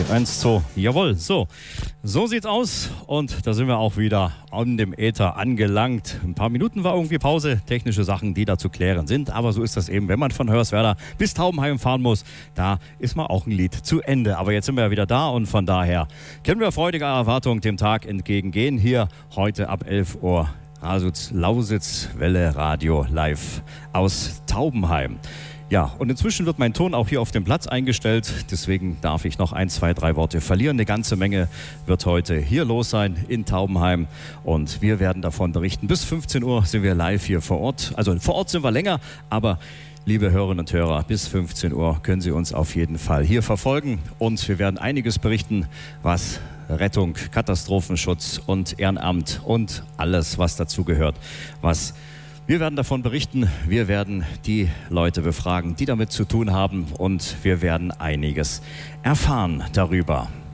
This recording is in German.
1, 2, jawohl, so sieht's aus und da sind wir auch wieder an dem Äther angelangt. Ein paar Minuten war irgendwie Pause, technische Sachen, die da zu klären sind, aber so ist das eben, wenn man von Hörswerda bis Taubenheim fahren muss, da ist mal auch ein Lied zu Ende. Aber jetzt sind wir ja wieder da und von daher können wir freudiger Erwartung dem Tag entgegengehen. Hier heute ab 11 Uhr Lausitz Welle Radio live aus Taubenheim. Ja, und inzwischen wird mein Ton auch hier auf dem Platz eingestellt. Deswegen darf ich noch 1, 2, 3 Worte verlieren. Eine ganze Menge wird heute hier los sein in Taubenheim. Und wir werden davon berichten. Bis 15 Uhr sind wir live hier vor Ort. Also vor Ort sind wir länger, aber liebe Hörerinnen und Hörer, bis 15 Uhr können Sie uns auf jeden Fall hier verfolgen. Und wir werden einiges berichten, was Rettung, Katastrophenschutz und Ehrenamt und alles, was dazu gehört, wir werden davon berichten, wir werden die Leute befragen, die damit zu tun haben und wir werden einiges erfahren darüber.